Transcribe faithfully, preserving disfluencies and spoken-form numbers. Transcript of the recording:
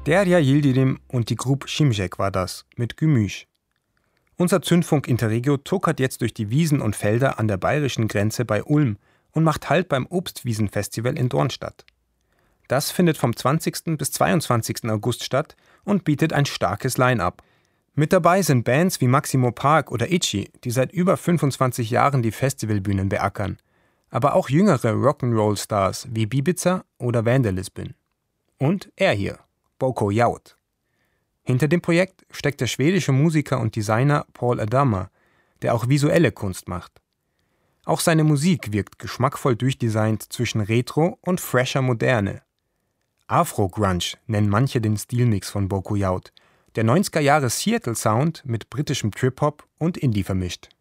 Derya Yildirim und die Gruppe Şimşek war das, mit Gemüsch. Unser Zündfunk Interregio tuckert jetzt durch die Wiesen und Felder an der bayerischen Grenze bei Ulm und macht Halt beim Obstwiesenfestival in Dornstadt. Das findet vom zwanzigsten bis zweiundzwanzigsten August statt und bietet ein starkes Line-up. Mit dabei sind Bands wie Maximo Park oder Itchy, die seit über fünfundzwanzig Jahren die Festivalbühnen beackern. Aber auch jüngere Rock'n'Roll-Stars wie Bibiza oder Vandalisbyn. Und er hier, Boko Jaut. Hinter dem Projekt steckt der schwedische Musiker und Designer Paul Adama, der auch visuelle Kunst macht. Auch seine Musik wirkt geschmackvoll durchdesignt zwischen Retro und fresher Moderne. Afro-Grunge nennen manche den Stilmix von Boko Jaut, der neunziger Jahre Seattle-Sound mit britischem Trip-Hop und Indie vermischt.